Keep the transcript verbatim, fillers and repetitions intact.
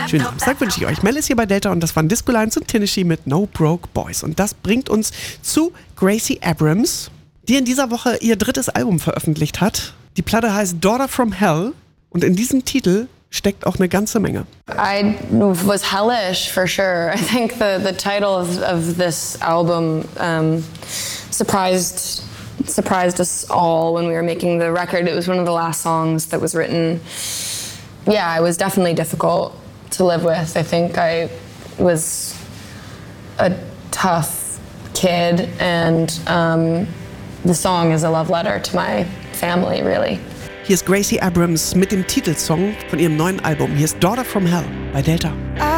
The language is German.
Schönen Samstag wünsche ich euch. Mel ist hier bei Delta und das waren Disco Lines und Tennessee mit No Broke Boys. Und das bringt uns zu Gracie Abrams, die in dieser Woche ihr drittes Album veröffentlicht hat. Die Platte heißt Daughter from Hell und in diesem Titel steckt auch eine ganze Menge. I was hellish for sure. I think the, the title of, of this album um, surprised surprised us all when we were making the record. It was one of the last songs that was written. Yeah, it was definitely difficult to live with. I think I was a tough kid, and um, the song is a love letter to my family, really. Hier ist Gracie Abrams mit dem Titelsong von ihrem neuen Album. Hier ist Daughter from Hell bei Delta.